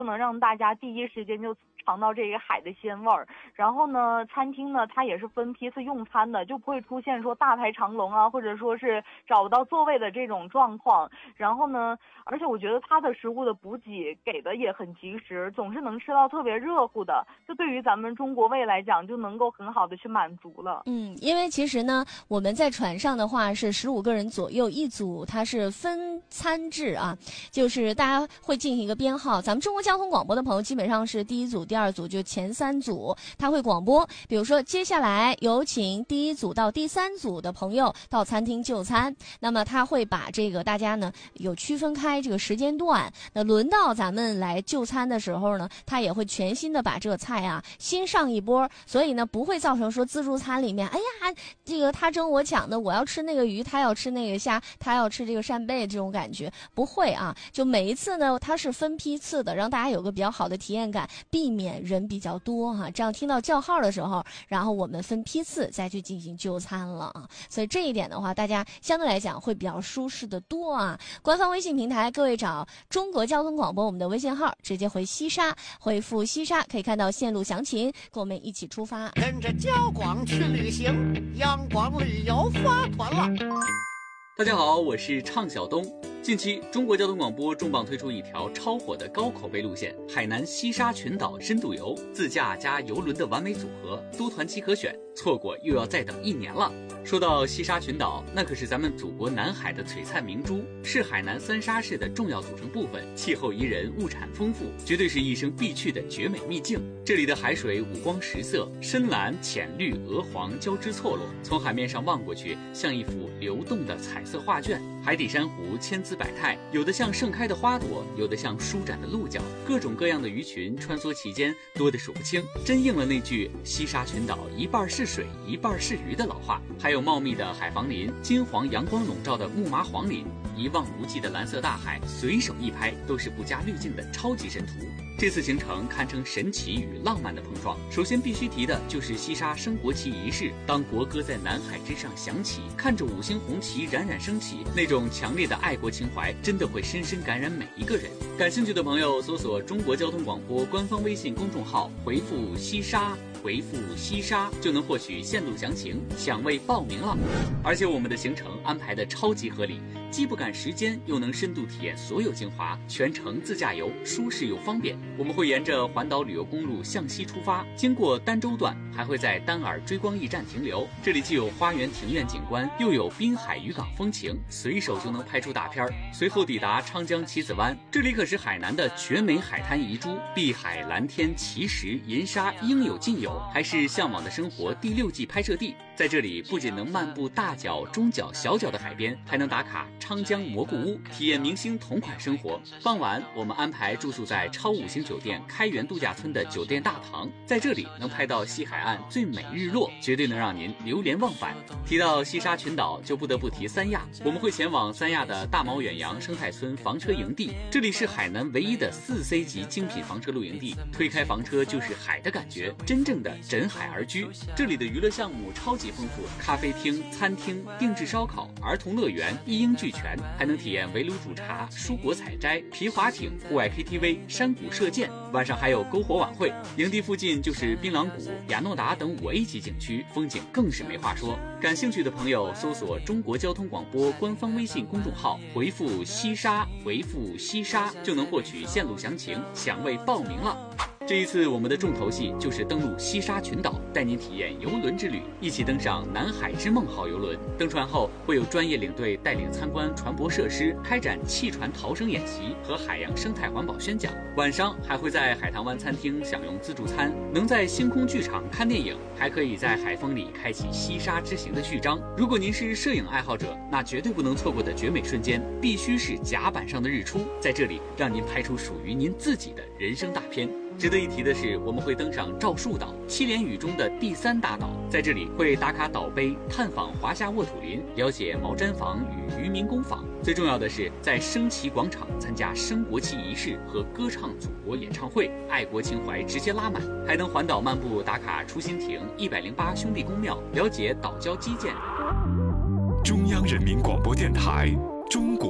不能让大家第一时间就尝到这个海的鲜味儿。然后呢，餐厅呢它也是分批次用餐的，就不会出现说大排长龙啊，或者说是找不到座位的这种状况。然后呢，而且我觉得它的食物的补给给的也很及时，总是能吃到特别热乎的，这对于咱们中国胃来讲就能够很好的去满足了。 因为其实呢，我们在船上的话是15个人左右一组，它是分餐制啊，就是大家会进行一个编号。咱们中国交通广播的朋友基本上是第一组、第二组，就前3组，他会广播，比如说接下来有请第1组到第3组的朋友到餐厅就餐。那么他会把这个大家呢有区分开这个时间段，那轮到咱们来就餐的时候呢，他也会全新的把这个菜啊新上一波，所以呢不会造成说自助餐里面，哎呀，这个他争我抢的，我要吃那个鱼，他要吃那个虾，他要吃这个扇贝，这种感觉不会啊。就每一次呢，它是分批次的，让大家有个比较好的体验感，避免人比较多哈。这样听到叫号的时候，然后我们分批次再去进行就餐了啊。所以这一点的话，大家相对来讲会比较舒适的多啊。官方微信平台，各位找中国交通广播我们的微信号，直接回西沙，回复西沙可以看到线路详情，跟我们一起出发， 跟着交广去旅行，央广旅游发团了。 大家好，我是畅晓东。近期，中国交通广播重磅推出一条超火的高口碑路线——海南西沙群岛深度游，自驾加游轮的完美组合，多团期可选，错过又要再等1年了。说到西沙群岛，那可是咱们祖国南海的璀璨明珠，是海南3沙市的重要组成部分，气候宜人，物产丰富，绝对是一生必去的绝美秘境。这里的海水五光十色，深蓝、浅绿、鹅黄交织错落，从海面上望过去，像一幅流动的彩色画卷。海底珊瑚千姿百态，有的像盛开的花朵，有的像舒展的鹿角，各种各样的鱼群穿梭其间，多得数不清，真应了那句西沙群岛一半是水一半是鱼的老话。还有茂密的海防林，金黄阳光笼罩的木麻黄林，一望无际的蓝色大海，随手一拍都是不加滤镜的超级神图。这次行程堪称神奇与浪漫的碰撞。首先必须提的就是西沙升国旗仪式，当国歌在南海之上响起，看着5星红旗冉冉升起，那种强烈的爱国情怀真的会深深感染每一个人。感兴趣的朋友搜索中国交通广播官方微信公众号，回复西沙，回复西沙就能获取线路详情，享位报名了。而且我们的行程安排的超级合理，既不赶时间，又能深度体验所有精华，全程自驾游，舒适又方便。我们会沿着环岛旅游公路向西出发，经过儋州段，还会在丹耳追光驿站停留。这里既有花园庭院景观，又有滨海渔港风情，随手就能拍出大片。随后抵达昌江棋子湾，这里可是海南的绝美海滩遗珠，碧海蓝天奇石银沙应有尽有，还是向往的生活第6季拍摄地。在这里不仅能漫步大角、中角、小角的海边，还能打卡昌江蘑菇屋，体验明星同款生活。傍晚我们安排住宿在超5星酒店开元度假村的酒店大堂，在这里能拍到西海岸最美日落，绝对能让您流连忘返。提到西沙群岛，就不得不提三亚，我们会前往三亚的大毛远洋生态村房车营地，这里是海南唯一的4C 级精品房车露营地，推开房车就是海的感觉，真正的枕海而居。这里的娱乐项目超级丰富，咖啡厅、餐厅、定制烧烤、儿童乐园一应俱全，还能体验围炉煮茶、蔬果采摘、皮划艇、户外 KTV、山谷射箭，晚上还有篝火晚会。营地附近就是槟榔谷、亚诺达等5A 级景区，风景更是没话说。感兴趣的朋友搜索中国交通广播官方微信公众号，回复西沙，回复西沙就能获取线路详情，享位报名了。这一次我们的重头戏就是登陆西沙群岛，带您体验游轮之旅，一起登上南海之梦号游轮。登船后会有专业领队带领参观船舶设施，开展汽船逃生演习和海洋生态环保宣讲。晚上还会在海棠湾餐厅享用自助餐，能在星空剧场看电影，还可以在海风里开启西沙之行的序章。如果您是摄影爱好者，那绝对不能错过的绝美瞬间必须是甲板上的日出，在这里让您拍出属于您自己的人生大片。值得一提的是，我们会登上赵树岛，7连屿中的第3大岛，在这里会打卡岛碑，探访华夏沃土林，了解毛毡坊与渔民工坊。最重要的是，在升旗广场参加升国旗仪式和歌唱祖国演唱会，爱国情怀直接拉满。还能环岛漫步，打卡出新亭、108兄弟公庙，了解岛礁基建。 中央人民广播电台中国